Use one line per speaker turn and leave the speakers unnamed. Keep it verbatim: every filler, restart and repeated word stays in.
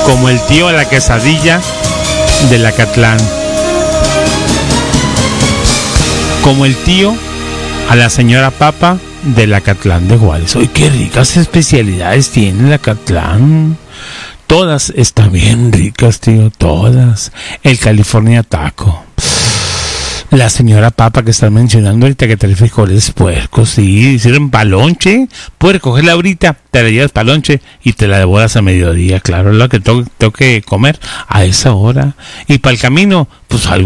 como el tío a la quesadilla de Acatlán, como el tío a la señora papa del Acatlán de Juárez. ¡Ay, qué ricas especialidades tiene el Acatlán! Todas están bien ricas, tío, todas. El California Taco. La señora papa que están mencionando ahorita, que trae frijoles puercos, sí, hicieron palonche. Puedes cogerla ahorita, te la llevas palonche y te la devoras a mediodía, claro, es lo que tengo, tengo que comer a esa hora. Y para el camino, pues algo